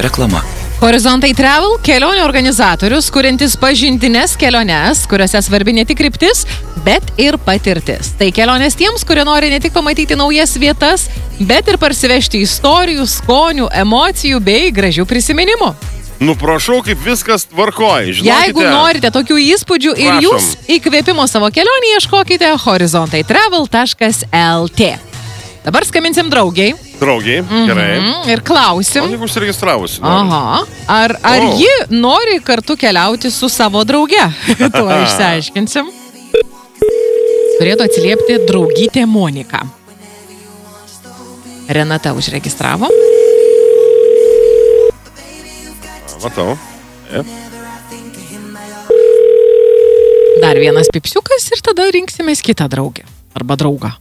Reklama. Horizontai Travel – kelionių organizatorius, kuriantis pažintinės keliones, kuriuose svarbi ne tik kryptis, bet ir patirtis. Tai kelionės tiems, kurie nori ne tik pamatyti naujas vietas, bet ir parsivežti istorijų, skonių, emocijų bei gražių prisiminimų. Nu, prašau, kaip viskas tvarkoja. Žinokite, jeigu norite tokių įspūdžių ir jūs įkvėpimo savo kelionį, ieškokite horizontaitravel.lt. Dabar skambinsim draugiai. Gerai. Ir klausim. O jeigu užsiregistravusi? Aha. Ar ji nori kartu keliauti su savo drauge? Tuo išsiaiškinsim. Turėtų atsiliepti draugytė Monika. Renata užregistravo. Matau. Dar vienas pipsiukas ir tada rinksimės kitą draugę. Arba draugą.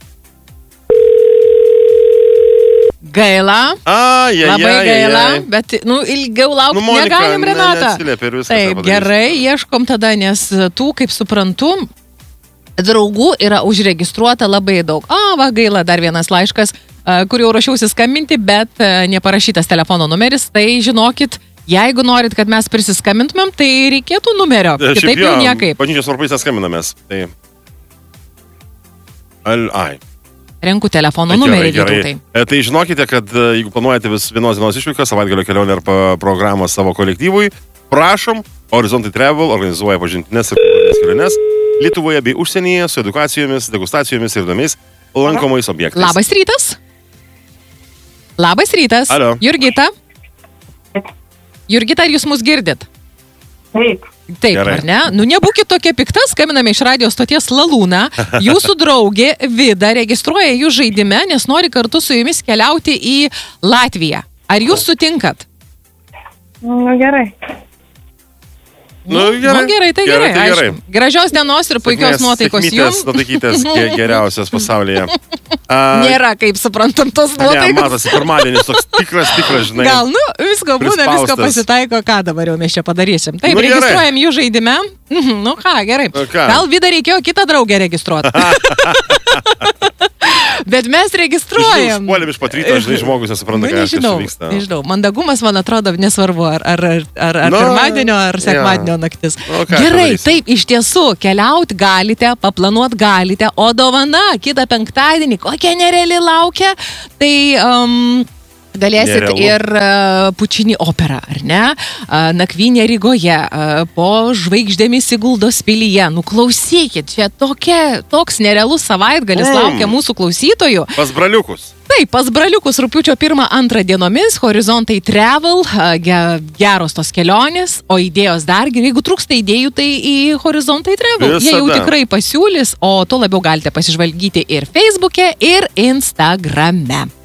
Gaila. Labai gaila. Bet, ilgiau laukti negalim, Renata. Taip, gerai, ieškom tada, nes tų, kaip suprantu, draugų yra užregistruota labai daug. Gaila, dar vienas laiškas, kur jau rašiausi skambinti, bet neparašytas telefono numeris, tai žinokit, jeigu norit, kad mes prisiskambintumėm, tai reikėtų numerio, kitaip jau niekaip. Bažnyčios varpais skambinamės. Renku telefono numerį. Gerai. Tai žinokite, kad jeigu planuojate vienos dienos išvyką, savaitgalio kelionę ar programą savo kolektyvui, prašom, Horizontai Travel organizuoja pažintinės ir kultūrinės keliones Lietuvoje bei užsienyje su edukacijomis, degustacijomis ir įdomiais lankomais objektais. Labas rytas. Labas rytas. Alio. Jurgita, ar jūs mus girdit? Taip, gerai. Ar ne? Nebūkit tokia pikta, skambiname iš radijos stoties Lalūna. Jūsų draugė Vida registruoja jų žaidime, nes nori kartu su jumis keliauti į Latviją. Ar jūs sutinkat? Gerai. Gerai. Gražios dienos ir puikios nuotaikos jums. Nuotaikytės geriausios pasaulyje. Nėra, kaip suprantam, tos nuotaikos. Ne, matosi, pirmadienis toks tikras, žinai. Gal, visko būna, visko pasitaiko, ką dabar jau mes čia padarysim. Taip, registruojam jų žaidime. Gerai. Gal Vida reikėjo kitą draugę registruoti. Bet mes registruojam. Puolėm iš pat ryto, žinai, žmogus nesupranta, ką vyksta. Nežinau, mandagumas, man atrodo, nesvarbu, ar pirmadienio, ar sekmadienio naktis. Gerai, taip, iš tiesų, keliauti galite, paplanuoti galite, o dovana kitą penktadienį, kokia nereali laukia, tai galėsit ir Pučinį operą, ar ne? Nakvynė Rygoje, po žvaigždėmis Siguldos pilyje. Klausykit, čia toks nerealus savaitgalis laukia mūsų klausytojų. Pas braliukus. Taip, pas braliukus rugpjūčio 1-2 dienomis, Horizontai Travel, geros tos kelionės, o idėjos dar, jeigu trūksta idėjų, tai į Horizontai Travel. Jie jau tikrai pasiūlys, o to labiau galite pasižvalgyti ir Facebook'e, ir Instagram'e.